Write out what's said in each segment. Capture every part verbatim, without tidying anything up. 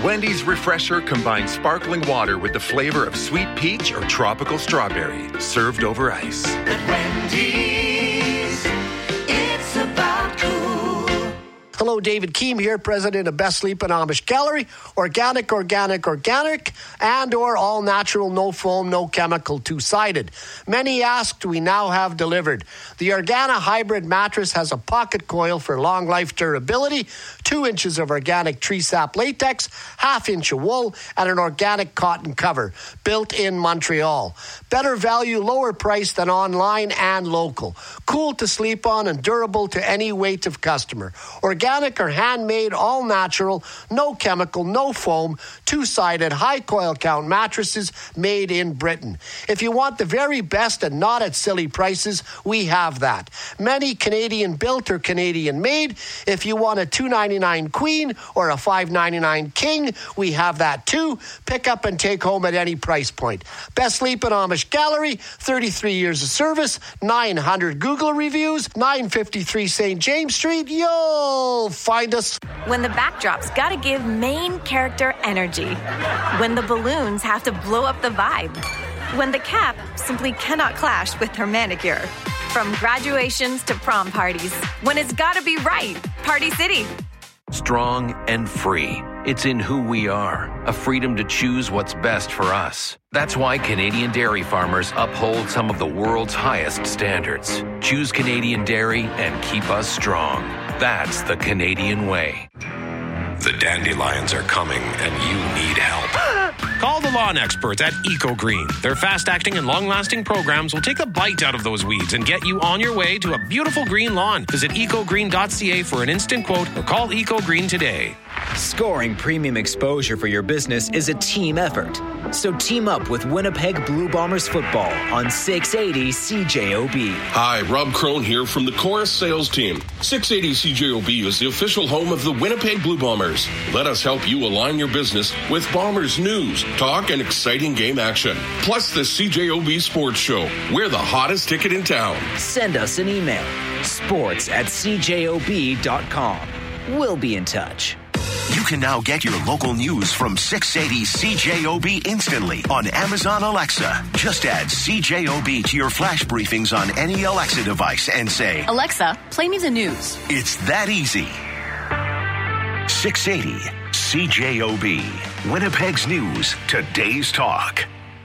Wendy's Refresher combines sparkling water with the flavor of sweet peach or tropical strawberry, served over ice. At Wendy's, it's about cool. Hello, David Keem here, president of Best Sleep and Amish Gallery. Organic, organic, organic, and or all natural, no foam, no chemical, two-sided. Many asked, we now have delivered. The Organa Hybrid mattress has a pocket coil for long life durability, two inches of organic tree sap latex, half inch of wool, and an organic cotton cover, built in Montreal. Better value, lower price than online and local. Cool to sleep on and durable to any weight of customer. Organic or handmade, all natural, no chemical, no foam, two-sided, high coil count mattresses made in Britain. If you want the very best and not at silly prices, we have that. Many Canadian built or Canadian made. If you want a two ninety-nine queen or a five ninety-nine king, we have that too. Pick up and take home at any price point. Best Sleep and Amish Gallery, thirty-three years of service, nine hundred Google reviews, nine fifty-three Saint James Street. You'll find us. When the backdrop's gotta give main character energy. When the balloons have to blow up the vibe. When the cap simply cannot clash with her manicure. From graduations to prom parties. When it's gotta be right. Party City. Strong and free. It's in who we are. A freedom to choose what's best for us. That's why Canadian dairy farmers uphold some of the world's highest standards. Choose Canadian dairy and keep us strong. That's the Canadian way. The dandelions are coming and you need help. Call the lawn experts at EcoGreen. Their fast-acting and long-lasting programs will take the bite out of those weeds and get you on your way to a beautiful green lawn. Visit ecogreen dot c a for an instant quote or call EcoGreen today. Scoring premium exposure for your business is a team effort. So team up with Winnipeg Blue Bombers football on six eighty C J O B. Hi, Rob Crone here from the Chorus Sales Team. six eighty C J O B is the official home of the Winnipeg Blue Bombers. Let us help you align your business with Bombers news, talk, and exciting game action. Plus the C J O B Sports Show. We're the hottest ticket in town. Send us an email. Sports at c j o b dot com. We'll be in touch. You can now get your local news from six eighty C J O B instantly on Amazon Alexa. Just add C J O B to your flash briefings on any Alexa device and say, Alexa, play me the news. It's that easy. six eighty C J O B. Winnipeg's news, today's talk.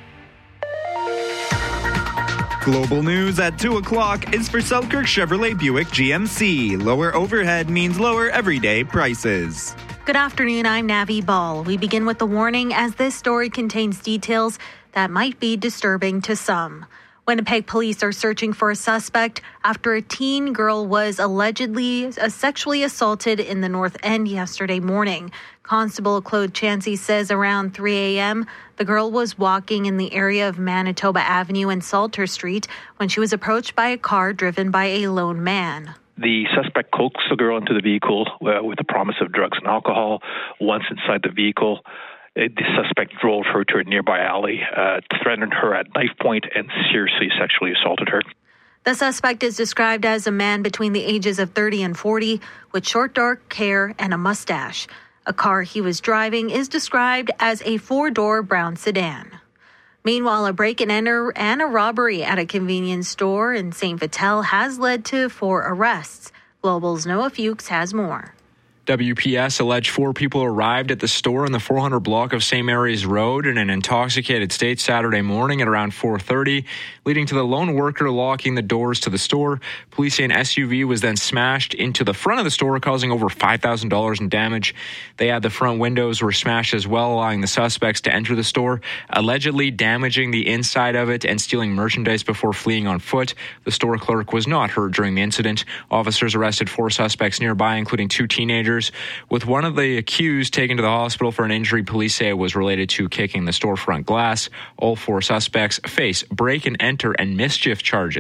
Global news at two o'clock is for Selkirk Chevrolet Buick G M C. Lower overhead means lower everyday prices. Good afternoon, I'm Navi Ball. We begin with the warning as this story contains details that might be disturbing to some. Winnipeg police are searching for a suspect after a teen girl was allegedly sexually assaulted in the North End yesterday morning. Constable Claude Chansey says around three a.m., the girl was walking in the area of Manitoba Avenue and Salter Street when she was approached by a car driven by a lone man. The suspect coaxed the girl into the vehicle uh, with the promise of drugs and alcohol. Once inside the vehicle, uh, the suspect drove her to a nearby alley, uh, threatened her at knife point, and seriously sexually assaulted her. The suspect is described as a man between the ages of thirty and forty with short dark hair and a mustache. A car he was driving is described as a four-door brown sedan. Meanwhile, a break-and-enter and a robbery at a convenience store in Saint Vital has led to four arrests. Global's Noah Fuchs has more. W P S alleged four people arrived at the store in the four hundred block of Saint Mary's Road in an intoxicated state Saturday morning at around four thirty, leading to the lone worker locking the doors to the store. Police say an S U V was then smashed into the front of the store, causing over five thousand dollars in damage. They add the front windows were smashed as well, allowing the suspects to enter the store, allegedly damaging the inside of it and stealing merchandise before fleeing on foot. The store clerk was not hurt during the incident. Officers arrested four suspects nearby, including two teenagers. With one of the accused taken to the hospital for an injury police say it was related to kicking the storefront glass. All four suspects face break and enter and mischief charges.